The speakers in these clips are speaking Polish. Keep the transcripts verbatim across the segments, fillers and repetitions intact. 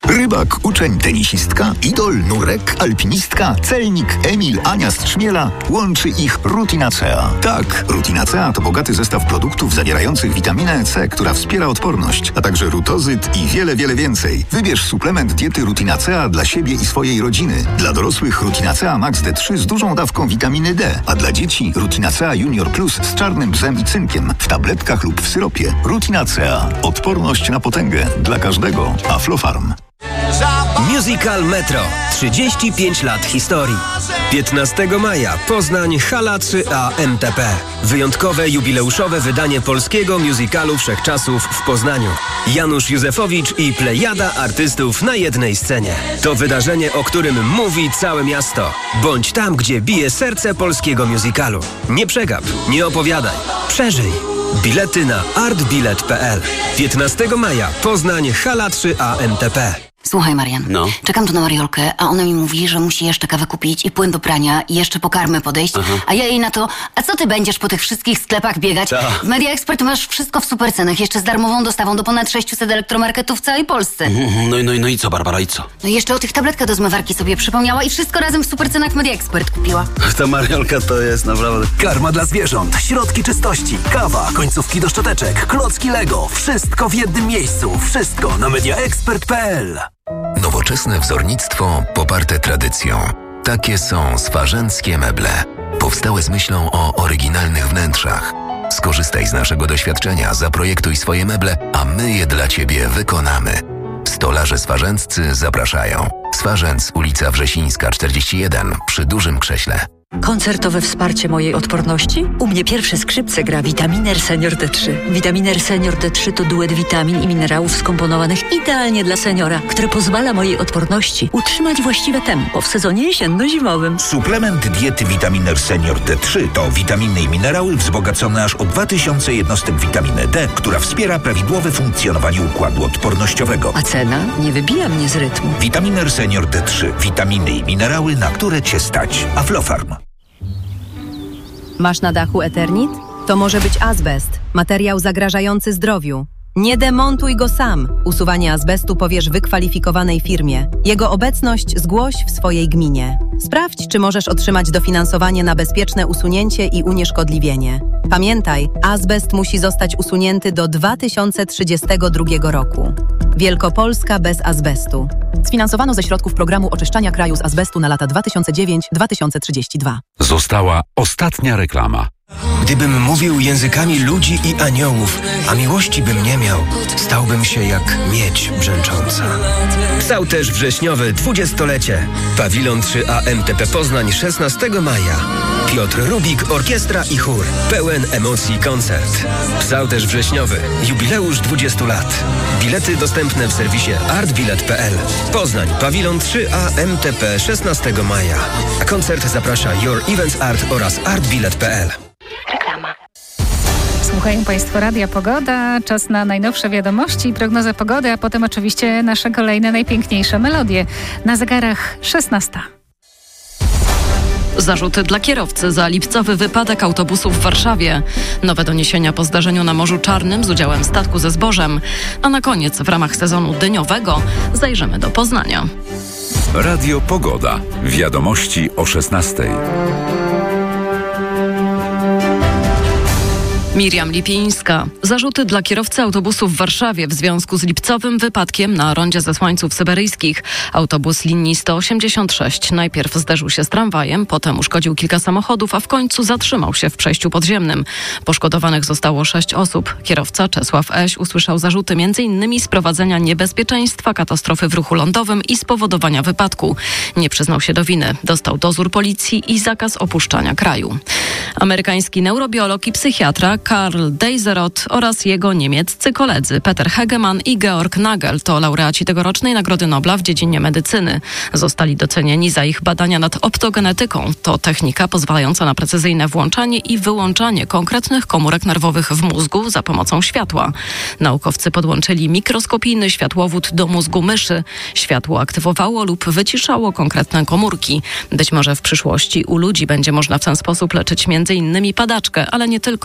Rybak, uczeń, tenisistka, idol, nurek, alpinistka, celnik, Emil, Ania Strzmiela. Łączy ich Rutinacea. Tak, Rutinacea to bogaty zestaw produktów zawierających witaminę C, która wspiera odporność, a także rutozyt i wiele, wiele więcej. Wybierz suplement diety Rutinacea dla siebie i swojej rodziny. Dla dorosłych Rutinacea Max D trzy z dużą dawką witaminy D, a dla dzieci Rutinacea Junior Plus z czarnym bzem i cynkiem w tabletkach lub w syropie. Rutinacea. Odporność na potęgę dla każdego. Aflofarm. Musical Metro. trzydzieści pięć lat historii. piętnastego maja Poznań, Hala trzy A M T P. Wyjątkowe jubileuszowe wydanie polskiego musicalu wszechczasów w Poznaniu. Janusz Józefowicz i plejada artystów na jednej scenie. To wydarzenie, o którym mówi całe miasto. Bądź tam, gdzie bije serce polskiego musicalu. Nie przegap, nie opowiadaj. Przeżyj. Bilety na artbilet kropka p l. piętnastego maja Poznań, Hala trzy A M T P. Słuchaj, Marian, no. Czekam tu na Mariolkę, a ona mi mówi, że musi jeszcze kawę kupić i płyn do prania i jeszcze po karmę podejść, Aha. a ja jej na to, a co ty będziesz po tych wszystkich sklepach biegać? Ta. W Media Expert masz wszystko w super cenach, jeszcze z darmową dostawą do ponad sześciuset elektromarketów w całej Polsce. Mm, no, no, no i co, Barbara, i co? No i jeszcze o tych tabletkach do zmywarki sobie przypomniała i wszystko razem w super cenach w Media Expert kupiła. Ta Mariolka to jest naprawdę... Karma dla zwierząt, środki czystości, kawa, końcówki do szczoteczek, klocki Lego. Wszystko w jednym miejscu. Wszystko na media expert kropka p l. Nowoczesne wzornictwo poparte tradycją. Takie są swarzęckie meble. Powstałe z myślą o oryginalnych wnętrzach. Skorzystaj z naszego doświadczenia, zaprojektuj swoje meble, a my je dla Ciebie wykonamy. Stolarze swarzęccy zapraszają. Swarzędz, ulica Wrzesińska czterdzieści jeden, przy Dużym Krześle. Koncertowe wsparcie mojej odporności? U mnie pierwsze skrzypce gra Vitaminer Senior D trzy. Vitaminer Senior D trzy to duet witamin i minerałów skomponowanych idealnie dla seniora, które pozwala mojej odporności utrzymać właściwe tempo w sezonie jesienno-zimowym. Suplement diety Vitaminer Senior D trzy to witaminy i minerały wzbogacone aż o dwa tysiące jednostek witaminy D, która wspiera prawidłowe funkcjonowanie układu odpornościowego. A cena nie wybija mnie z rytmu. Vitaminer Senior D trzy. Witaminy i minerały, na które Cię stać. Aflofarm. Masz na dachu Eternit? To może być azbest, materiał zagrażający zdrowiu. Nie demontuj go sam. Usuwanie azbestu powierz wykwalifikowanej firmie. Jego obecność zgłoś w swojej gminie. Sprawdź, czy możesz otrzymać dofinansowanie na bezpieczne usunięcie i unieszkodliwienie. Pamiętaj, azbest musi zostać usunięty do dwa tysiące trzydziestego drugiego roku. Wielkopolska bez azbestu. Sfinansowano ze środków programu oczyszczania kraju z azbestu na lata dwa tysiące dziewiąty do dwa tysiące trzydziestego drugiego. Została ostatnia reklama. Gdybym mówił językami ludzi i aniołów, a miłości bym nie miał, stałbym się jak miedź brzęcząca. Psałterz wrześniowy, dwudziestolecie. Pawilon trzy A M T P Poznań, szesnastego maja. Piotr Rubik, orkiestra i chór. Pełen emocji koncert. Psałterz wrześniowy, jubileusz dwudziestu lat. Bilety dostępne w serwisie artbilet kropka p l. Poznań, Pawilon trzy A M T P, szesnastego maja. A koncert zaprasza Your Events Art oraz artbilet kropka p l. Reklama. Słuchają Państwo Radia Pogoda, czas na najnowsze wiadomości i prognozę pogody, a potem oczywiście nasze kolejne najpiękniejsze melodie. Na zegarach szesnasta. Zarzuty dla kierowcy za lipcowy wypadek autobusu w Warszawie. Nowe doniesienia po zdarzeniu na Morzu Czarnym z udziałem statku ze zbożem. A na koniec w ramach sezonu dyniowego zajrzymy do Poznania. Radio Pogoda. Wiadomości o szesnastej. Miriam Lipińska. Zarzuty dla kierowcy autobusu w Warszawie w związku z lipcowym wypadkiem na rondzie Zesłańców Syberyjskich. Autobus linii sto osiemdziesiąt sześć najpierw zderzył się z tramwajem, potem uszkodził kilka samochodów, a w końcu zatrzymał się w przejściu podziemnym. Poszkodowanych zostało sześć osób. Kierowca Czesław Eś usłyszał zarzuty m in sprowadzenia niebezpieczeństwa, katastrofy w ruchu lądowym i spowodowania wypadku. Nie przyznał się do winy. Dostał dozór policji i zakaz opuszczania kraju. Amerykański neurobiolog i psychiatra Karl Deiseroth oraz jego niemieccy koledzy Peter Hegemann i Georg Nagel to laureaci tegorocznej Nagrody Nobla w dziedzinie medycyny. Zostali docenieni za ich badania nad optogenetyką. To technika pozwalająca na precyzyjne włączanie i wyłączanie konkretnych komórek nerwowych w mózgu za pomocą światła. Naukowcy podłączyli mikroskopijny światłowód do mózgu myszy. Światło aktywowało lub wyciszało konkretne komórki. Być może w przyszłości u ludzi będzie można w ten sposób leczyć między innymi padaczkę, ale nie tylko, mówi dr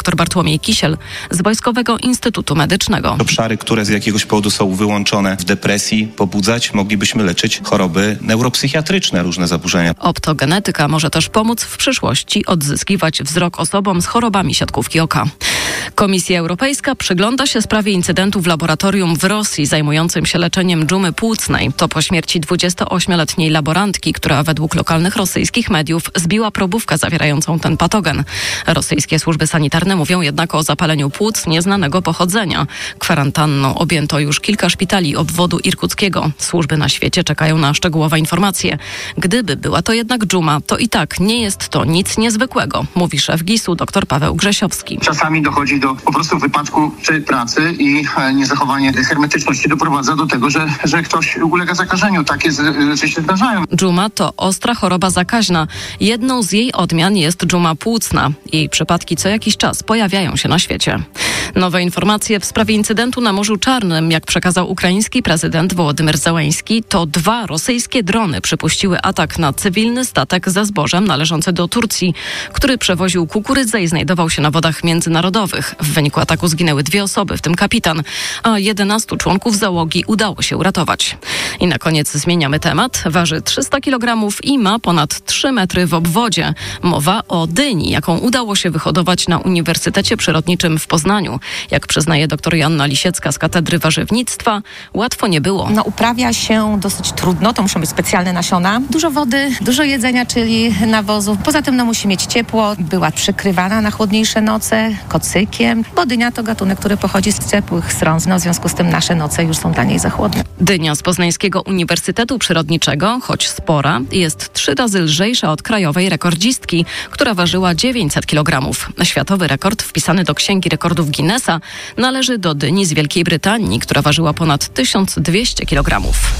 dr Bartłomiej Kisiel z Wojskowego Instytutu Medycznego. Obszary, które z jakiegoś powodu są wyłączone w depresji, pobudzać, moglibyśmy leczyć choroby neuropsychiatryczne, różne zaburzenia. Optogenetyka może też pomóc w przyszłości odzyskiwać wzrok osobom z chorobami siatkówki oka. Komisja Europejska przygląda się sprawie incydentu w laboratorium w Rosji zajmującym się leczeniem dżumy płucnej. To po śmierci dwudziestoośmioletniej laborantki, która według lokalnych rosyjskich mediów zbiła probówkę zawierającą ten patogen. Rosyjskie służby sanitarne mówią jednak o zapaleniu płuc nieznanego pochodzenia. Kwarantanną objęto już kilka szpitali obwodu irkuckiego. Służby na świecie czekają na szczegółowe informacje. Gdyby była to jednak dżuma, to i tak nie jest to nic niezwykłego, mówi szef gisu dr Paweł Grzesiowski. Czasami dochodzi do po prostu wypadku czy pracy i niezachowanie hermetyczności doprowadza do tego, że, że ktoś ulega zakażeniu. Takie rzeczy się zdarzają. Dżuma to ostra choroba zakaźna. Jedną z jej odmian jest dżuma płucna. Jej przypadki co jakiś czas pojawiają się na świecie. Nowe informacje w sprawie incydentu na Morzu Czarnym, jak przekazał ukraiński prezydent Wołodymyr Zełański, to dwa rosyjskie drony przypuściły atak na cywilny statek ze zbożem należący do Turcji, który przewoził kukurydzę i znajdował się na wodach międzynarodowych. W wyniku ataku zginęły dwie osoby, w tym kapitan, a jedenastu członków załogi udało się uratować. I na koniec zmieniamy temat. Waży trzysta kilogramów i ma ponad trzy metry w obwodzie. Mowa o dyni, jaką udało się wyhodować na Uniwersytecie Przyrodniczym w Poznaniu. Jak przyznaje dr Joanna Lisiecka z Katedry Warzywnictwa, łatwo nie było. No, uprawia się dosyć trudno, to muszą być specjalne nasiona. Dużo wody, dużo jedzenia, czyli nawozów. Poza tym no, musi mieć ciepło. Była przykrywana na chłodniejsze noce kocykiem, bo dynia to gatunek, który pochodzi z ciepłych stron. No, w związku z tym nasze noce już są dla niej za chłodne. Dynia z Poznańskiego Uniwersytetu Przyrodniczego, choć spora, jest trzy razy lżejsza od krajowej rekordzistki, która ważyła dziewięćset kilogramów. Światowy rekord wpisany do Księgi Rekordów Guinnessa należy do dyni z Wielkiej Brytanii, która ważyła ponad tysiąc dwieście kilogramów.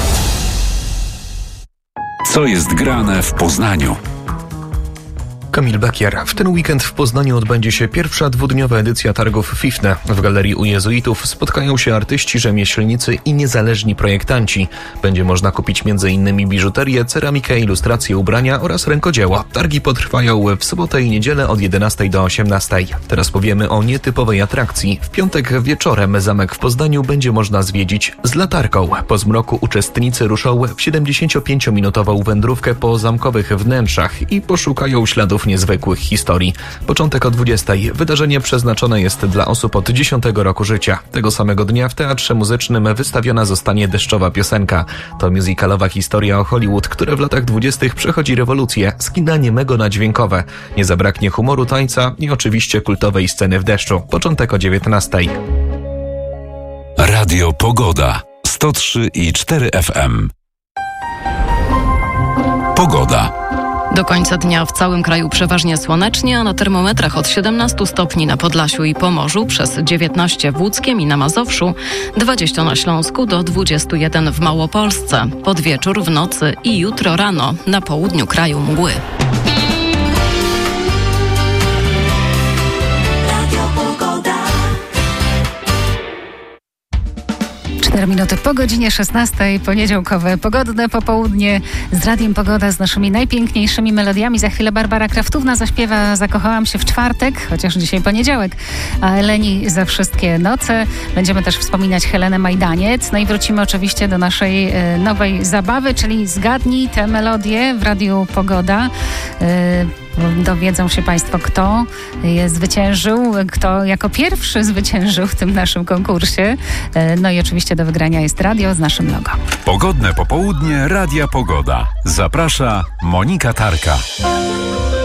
Co jest grane w Poznaniu? Kamil Bekier. W ten weekend w Poznaniu odbędzie się pierwsza dwudniowa edycja targów Fifne. W Galerii u Jezuitów spotkają się artyści, rzemieślnicy i niezależni projektanci. Będzie można kupić między innymi biżuterię, ceramikę, ilustracje, ubrania oraz rękodzieła. Targi potrwają w sobotę i niedzielę od jedenastej do osiemnastej. Teraz powiemy o nietypowej atrakcji. W piątek wieczorem zamek w Poznaniu będzie można zwiedzić z latarką. Po zmroku uczestnicy ruszą w siedemdziesięciopięciominutową wędrówkę po zamkowych wnętrzach i poszukają śladów niezwykłych historii. Początek o dwudziestej. Wydarzenie przeznaczone jest dla osób od dziesiątego roku życia. Tego samego dnia w Teatrze Muzycznym wystawiona zostanie Deszczowa piosenka. To musicalowa historia o Hollywood, które w latach dwudziestych przechodzi rewolucję z kina niemego na dźwiękowe. Nie zabraknie humoru, tańca i oczywiście kultowej sceny w deszczu. Początek o dziewiętnastej. Radio Pogoda. sto trzy i cztery F M. Pogoda. Do końca dnia w całym kraju przeważnie słonecznie, a na termometrach od siedemnastu stopni na Podlasiu i Pomorzu, przez dziewiętnaście w Łódzkiem i na Mazowszu, dwadzieścia na Śląsku do dwudziestu jeden w Małopolsce. Pod wieczór, w nocy i jutro rano na południu kraju mgły. cztery minuty po godzinie szesnastej, poniedziałkowe pogodne popołudnie z Radiem Pogoda, z naszymi najpiękniejszymi melodiami. Za chwilę Barbara Kraftówna zaśpiewa Zakochałam się w czwartek, chociaż dzisiaj poniedziałek, a Eleni za wszystkie noce. Będziemy też wspominać Helenę Majdaniec. No i wrócimy oczywiście do naszej e, nowej zabawy, czyli Zgadnij tę melodię w Radiu Pogoda. E, Dowiedzą się Państwo, kto je zwyciężył, kto jako pierwszy zwyciężył w tym naszym konkursie. No i oczywiście do wygrania jest radio z naszym logo. Pogodne popołudnie Radia Pogoda. Zaprasza Monika Tarka.